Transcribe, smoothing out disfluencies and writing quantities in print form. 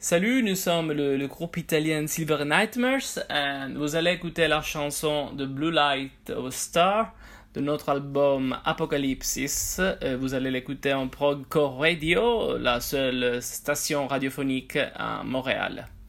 Salut, nous sommes le groupe italien Silver Nightmares et vous allez écouter la chanson de Blue Light of a Star de notre album Apocalypsis. Vous allez l'écouter en Prog Core Radio, la seule station radiophonique à Montréal.